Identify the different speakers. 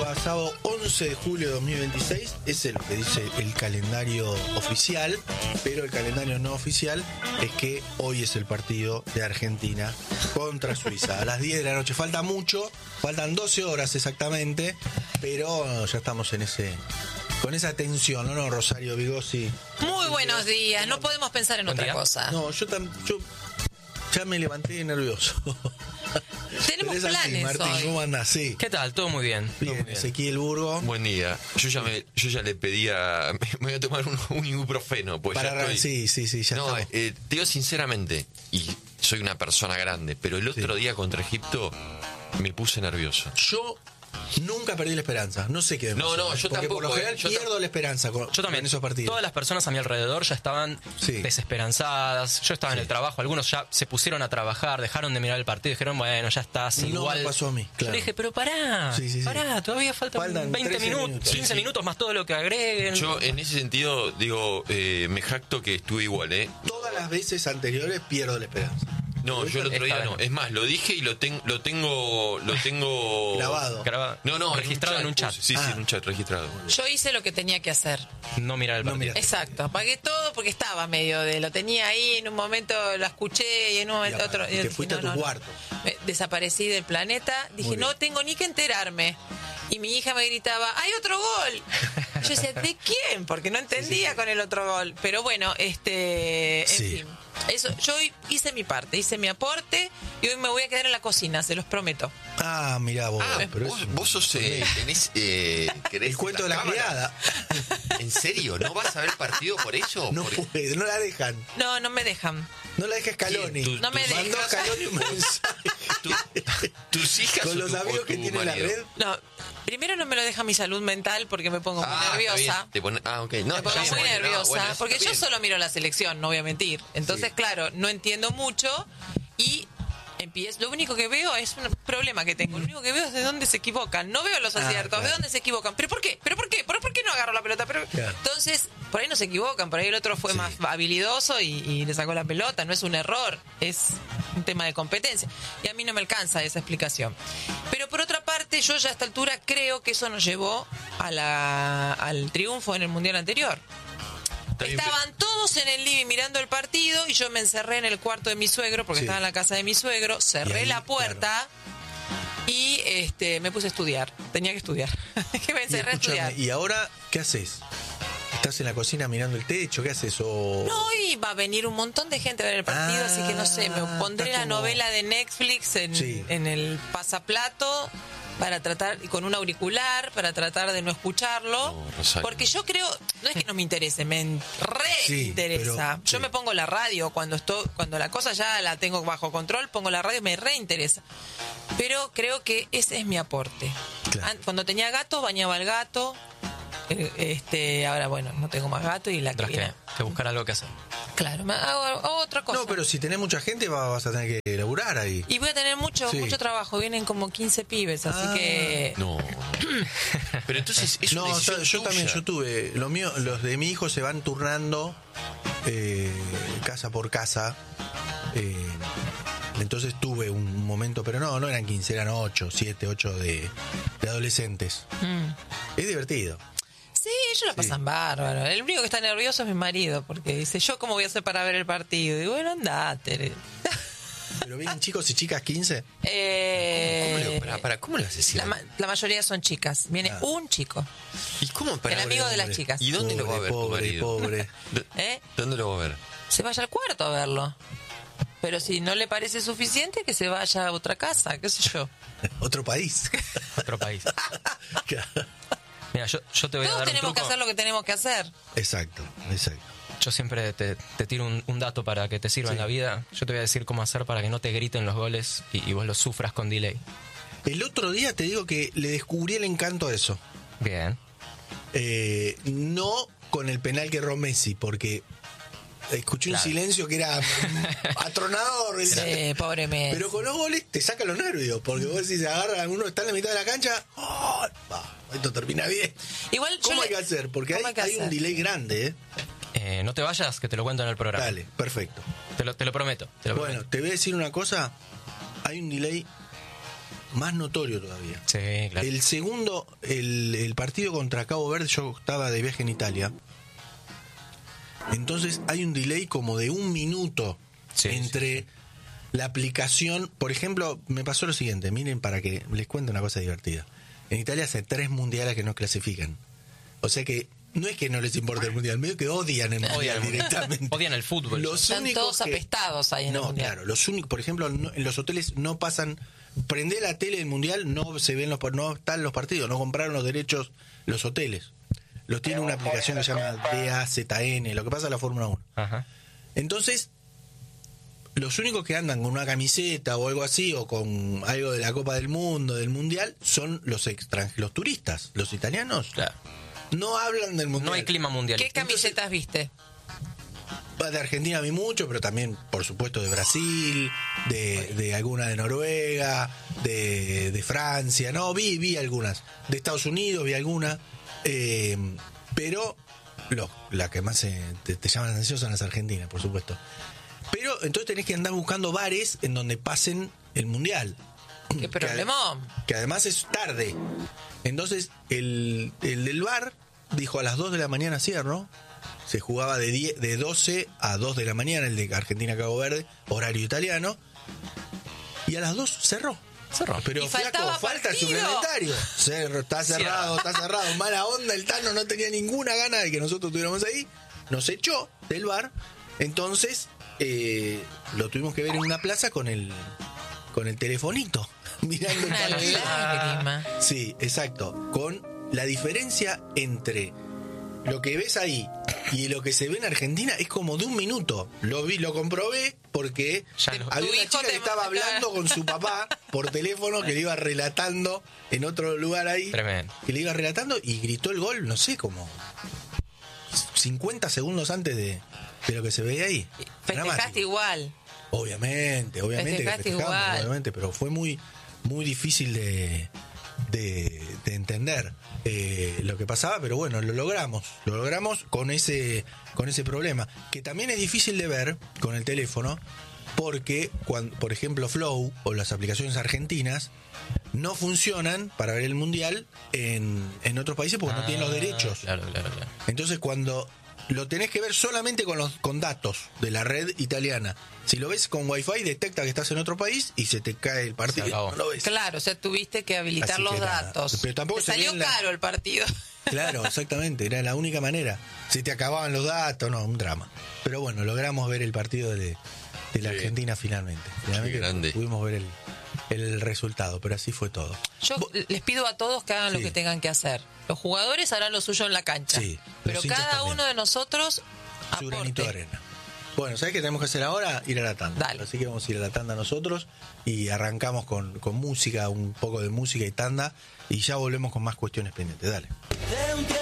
Speaker 1: a sábado 11 de julio de 2026. Ese es lo que dice el calendario oficial, pero el calendario no oficial es que hoy es el partido de Argentina contra Suiza. A las 10 de la noche. Falta mucho, faltan 12 horas exactamente, pero ya estamos en con esa tensión, ¿no, Rosario Vigossi?
Speaker 2: Muy buenos días, no podemos pensar en otra cosa.
Speaker 1: No, yo ya me levanté nervioso.
Speaker 2: Tenemos
Speaker 1: así,
Speaker 2: planes
Speaker 1: Martín,
Speaker 2: hoy.
Speaker 1: ¿cómo andás? Sí.
Speaker 3: ¿Qué tal? Todo muy bien.
Speaker 1: Bien, Ezequiel Burgo.
Speaker 4: Buen día. Yo ya le pedía. Me voy a tomar un ibuprofeno. Pues ya estoy...
Speaker 1: Sí, ya
Speaker 4: no,
Speaker 1: estamos.
Speaker 4: te digo sinceramente, y soy una persona grande, pero el otro día contra Egipto me puse nervioso.
Speaker 1: Yo nunca perdí la esperanza. No sé qué.
Speaker 4: No, yo
Speaker 1: porque
Speaker 4: tampoco.
Speaker 1: Por lo general
Speaker 4: yo
Speaker 1: pierdo la esperanza
Speaker 3: Yo también.
Speaker 1: en esos partidos.
Speaker 3: Todas las personas a mi alrededor ya estaban desesperanzadas. Yo estaba en el trabajo. Algunos ya se pusieron a trabajar, dejaron de mirar el partido y dijeron, bueno, ya está, igual.
Speaker 1: No me pasó a mí, claro.
Speaker 3: Yo le dije, pero pará, todavía faltan 20 minutos, 15 minutos más todo lo que agreguen.
Speaker 4: Yo en ese sentido digo, me jacto que estuve igual,
Speaker 1: Todas las veces anteriores pierdo la esperanza.
Speaker 4: No, yo el otro día no. Es más, lo dije y lo tengo
Speaker 1: grabado.
Speaker 4: No,
Speaker 3: registrado en un chat.
Speaker 4: Sí, en un chat registrado.
Speaker 2: Yo hice lo que tenía que hacer.
Speaker 3: No mirar el partido.
Speaker 2: Exacto, apagué todo porque estaba medio lo tenía ahí, en un momento lo escuché y en un momento otro.
Speaker 1: Y te fuiste a tu cuarto.
Speaker 2: Desaparecí del planeta, dije, no tengo ni que enterarme. Y mi hija me gritaba, ¡hay otro gol! Yo decía, ¿de quién? Porque no entendía con el otro gol. Pero bueno, en fin. Eso, yo hoy hice mi parte, hice mi aporte y hoy me voy a quedar en la cocina, se los prometo.
Speaker 1: Ah, mirá vos.
Speaker 4: Pero vos sos tenés
Speaker 1: el cuento de la criada.
Speaker 4: ¿En serio? ¿No vas a ver partido por eso?
Speaker 1: No puede, no la dejan.
Speaker 2: No me dejan.
Speaker 1: No la deja Scaloni.
Speaker 2: No me dejan.
Speaker 1: Mandó Scaloni un mensaje.
Speaker 4: ¿Tus hijas
Speaker 1: con los amigos que tiene la red.
Speaker 2: No, primero no me lo deja mi salud mental porque me pongo muy nerviosa.
Speaker 4: Ok. No,
Speaker 2: me pongo muy nerviosa porque yo
Speaker 4: bien.
Speaker 2: solo miro la selección, no voy a mentir. Entonces, claro, no entiendo mucho y lo único que veo es un problema que tengo. Lo único que veo es de dónde se equivocan. No veo los aciertos, de dónde se equivocan. ¿Pero por qué? ¿Por qué no agarro la pelota? Entonces, por ahí no se equivocan, por ahí el otro fue más habilidoso y le sacó la pelota. No es un error, es un tema de competencia. Y a mí no me alcanza esa explicación. Pero por otra parte, yo ya a esta altura creo que eso nos llevó al triunfo en el Mundial anterior. Estaban todos en el living mirando el partido y yo me encerré en el cuarto de mi suegro porque estaba en la casa de mi suegro, cerré la puerta y me puse a estudiar. Tenía que estudiar. Que me encerré a estudiar.
Speaker 1: ¿Y ahora qué haces? ¿Estás en la cocina mirando el techo? ¿Qué haces?
Speaker 2: No, iba a venir un montón de gente a ver el partido, así que no sé, me pondré la novela de Netflix en el pasaplato para tratar, con un auricular, para tratar de no escucharlo. Porque yo creo, no es que no me interese, me interesa. Yo me pongo la radio cuando la cosa ya la tengo bajo control, pongo la radio, me reinteresa. Pero creo que ese es mi aporte. Claro. Cuando tenía gato, bañaba al gato. Ahora bueno, no tengo más gato y la que viene.
Speaker 3: Que buscar algo que hacer.
Speaker 2: Claro, hago otra cosa.
Speaker 1: No, pero si tenés mucha gente vas a tener que laburar ahí.
Speaker 2: Y voy a tener mucho trabajo, vienen como 15 pibes, así que...
Speaker 4: No. Pero entonces es una decisión
Speaker 1: yo
Speaker 4: tuya.
Speaker 1: también, yo tuve, los de mi hijo se van turnando casa por casa. Entonces tuve un momento, pero no eran 15, eran 7, 8 de adolescentes. Es divertido.
Speaker 2: Sí, ellos la pasan bárbaro. El único que está nervioso es mi marido, porque dice, ¿yo cómo voy a hacer para ver el partido? Y digo, bueno, andate.
Speaker 1: ¿Pero vienen chicos y chicas 15?
Speaker 4: ¿Cómo le vas a decir?
Speaker 2: La mayoría son chicas. Viene un chico.
Speaker 4: ¿Y cómo?
Speaker 2: El amigo de las chicas.
Speaker 4: ¿Y dónde lo va a ver tu marido?
Speaker 1: Pobre.
Speaker 4: ¿Dónde lo va a ver?
Speaker 2: Se vaya al cuarto a verlo. Pero si no le parece suficiente, que se vaya a otra casa, qué sé yo.
Speaker 1: Otro país.
Speaker 3: Otro país. Mira, yo te voy a dar un truco.
Speaker 2: Todos tenemos que hacer lo que tenemos que hacer.
Speaker 1: Exacto.
Speaker 3: Yo siempre te tiro un dato para que te sirva en la vida. Yo te voy a decir cómo hacer para que no te griten los goles y vos los sufras con delay.
Speaker 1: El otro día te digo que le descubrí el encanto a eso.
Speaker 3: Bien.
Speaker 1: No con el penal que erró Messi, porque escuché un silencio que era atronador.
Speaker 2: Sí, pobre Messi.
Speaker 1: Pero con los goles te saca los nervios, porque vos decís, agarra, uno está en la mitad de la cancha, esto termina bien.
Speaker 2: Igual
Speaker 1: ¿Cómo hay que hacer? Porque hay un delay grande,
Speaker 3: No te vayas, que te lo cuento en el programa.
Speaker 1: Dale, perfecto.
Speaker 3: Te lo prometo.
Speaker 1: Bueno, te voy a decir una cosa. Hay un delay más notorio todavía.
Speaker 3: Sí, claro.
Speaker 1: El segundo, el partido contra Cabo Verde, yo estaba de viaje en Italia. Entonces hay un delay como de 1 minuto entre la aplicación. Por ejemplo, me pasó lo siguiente, miren, para que les cuente una cosa divertida. En Italia hace 3 mundiales que no clasifican. O sea que no es que no les importe el mundial, medio que odian el mundial directamente.
Speaker 3: Odian el fútbol.
Speaker 2: Están todos apestados ahí en el mundial.
Speaker 1: Claro, los únicos, por ejemplo, en los hoteles no pasan, prende la tele del mundial, no se ven no están los partidos, no compraron los derechos los hoteles. Los tiene una aplicación que se llama DAZN, lo que pasa en la Fórmula 1.
Speaker 3: Ajá.
Speaker 1: Entonces, los únicos que andan con una camiseta o algo así, o con algo de la Copa del Mundo, del Mundial, son los turistas, los italianos.
Speaker 3: Claro.
Speaker 1: No hablan del Mundial.
Speaker 3: No hay clima mundial.
Speaker 2: ¿Qué camisetas viste?
Speaker 1: De Argentina vi mucho, pero también, por supuesto, de Brasil, de alguna de Noruega, de Francia. No, vi algunas. De Estados Unidos vi alguna. Pero la que más te llaman la atención son las argentinas, por supuesto. Pero entonces tenés que andar buscando bares en donde pasen el mundial.
Speaker 2: ¿Qué problemón?
Speaker 1: Que además es tarde. Entonces el del bar dijo a las 2 de la mañana cierro. Se jugaba de 12 a 2 de la mañana el de Argentina-Cabo Verde, horario italiano. Y a las 2 cerró. Pero
Speaker 2: y
Speaker 1: flaco, falta el suplementario. Está cerrado. Mala onda, el Tano no tenía ninguna gana de que nosotros estuviéramos ahí. Nos echó del bar. Entonces lo tuvimos que ver en una plaza con el telefonito. Mirando el partido.
Speaker 2: Lágrima.
Speaker 1: Sí, exacto. Con la diferencia entre lo que ves ahí y lo que se ve en Argentina es como de 1 minuto. Lo comprobé porque había una chica que estaba hablando con su papá por teléfono, que le iba relatando en otro lugar ahí.
Speaker 3: Tremendo.
Speaker 1: Que le iba relatando y gritó el gol, no sé, como 50 segundos antes de lo que se veía ahí.
Speaker 2: Festejaste igual.
Speaker 1: Obviamente
Speaker 2: Festejaste
Speaker 1: que festejamos,
Speaker 2: igual.
Speaker 1: obviamente, pero fue muy difícil de entender lo que pasaba, pero bueno, lo logramos con ese problema, que también es difícil de ver con el teléfono, porque cuando, por ejemplo, Flow o las aplicaciones argentinas no funcionan para ver el mundial en otros países porque no tienen los derechos.
Speaker 3: Claro.
Speaker 1: Entonces, cuando lo tenés que ver solamente con datos de la red italiana. Si lo ves con Wi-Fi, detecta que estás en otro país y se te cae el partido. No lo ves.
Speaker 2: Claro, o sea, tuviste que habilitar
Speaker 1: Así
Speaker 2: los
Speaker 1: que
Speaker 2: datos.
Speaker 1: pero tampoco
Speaker 2: te salió caro el partido.
Speaker 1: Claro, exactamente, era la única manera. Si te acababan los datos, no, un drama. Pero bueno, logramos ver el partido de la Argentina finalmente. Finalmente pudimos ver el resultado, pero así fue todo.
Speaker 2: Yo les pido a todos que hagan lo que tengan que hacer. Los jugadores harán lo suyo en la cancha.
Speaker 1: Sí,
Speaker 2: pero cada uno de nosotros
Speaker 1: su granito de
Speaker 2: aporte.
Speaker 1: arena. Bueno, ¿sabes qué tenemos que hacer ahora? Ir a la tanda.
Speaker 2: Dale.
Speaker 1: Así que vamos a ir a la tanda nosotros y arrancamos con música, un poco de música y tanda, y ya volvemos con más cuestiones pendientes. Dale.